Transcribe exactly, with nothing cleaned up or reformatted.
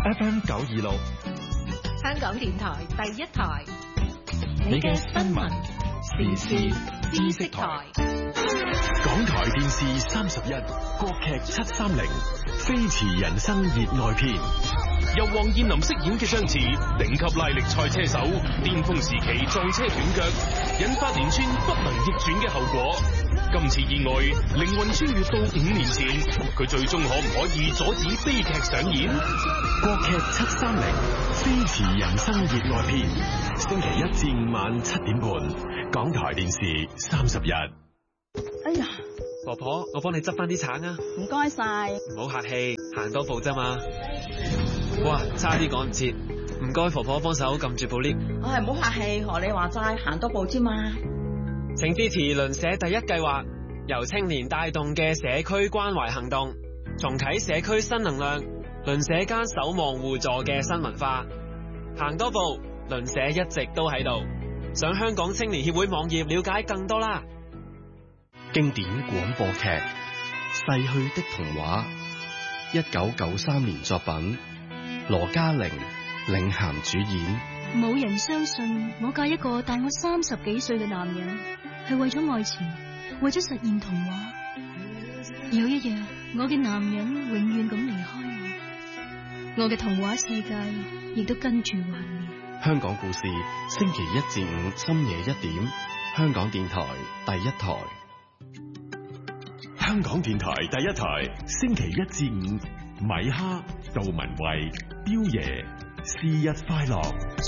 F M 九二六， 香港電台第一台， 你嘅新聞時事知識台。港台電視三十一，國劇七三零，飛馳人生熱愛篇。 由黃燕琳飾演嘅張弛，頂級拉力賽車手，巔峰時期撞車斷腳，引發連串不能逆轉嘅後果。今次意外，靈魂穿越到五年前，佢最終可唔可以阻止悲劇上演？ 國劇七三零，飛馳人生熱愛篇，星期一至五晚七點半，港台電視三十一。 哎呀， 婆婆，我幫你執翻啲橙啊！ 唔該晒。 唔好客氣，行多步啫嘛。哇，差啲趕唔切，唔該婆婆幫手撳住部 lift。 唉，唔好客氣，學你話齋，行多步啫嘛。 請支持鄰舍第一計劃，由青年帶動嘅社區關懷行動，重啟社區新能量，鄰舍間守望互助嘅新文化。行多步，鄰舍一直都喺度。上香港青年協會網頁了解更多啦。 經典廣播劇《逝去的童話》，一九九三年作品，羅嘉玲領銜主演。 冇人相信我嫁一個大我三十幾歲嘅男人，係為咗愛情，為咗實現童話。有一日，我嘅男人永遠咁離開我，我嘅童話世界亦都跟住幻滅。 香港故事，星期一至五深夜一點，香港電台第一台。 香港電台第一台，星期一至五，米哈、杜文慧、彪爺，是日快樂。